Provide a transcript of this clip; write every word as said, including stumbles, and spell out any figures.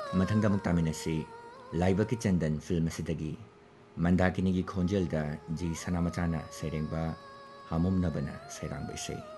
ꯃꯊꯪꯗ ꯑꯃꯨꯛ ꯇꯥꯃꯤꯟꯅꯁꯤ ꯂꯥꯏꯕꯛꯀꯤ ꯆꯟꯗꯟ ꯐꯤꯜꯝ ꯑꯁꯤꯗꯒꯤ ꯃꯟꯗꯥꯀꯤꯅꯤꯒꯤ ꯈꯣꯟꯖꯦꯜꯗ ꯖꯤ ꯁꯅꯥꯃꯆꯥꯅ ꯁꯩꯔꯦꯡꯕ ꯍꯥꯃꯣꯝꯅꯕꯅ ꯁꯩꯔꯥꯡꯕ ꯏꯁꯩ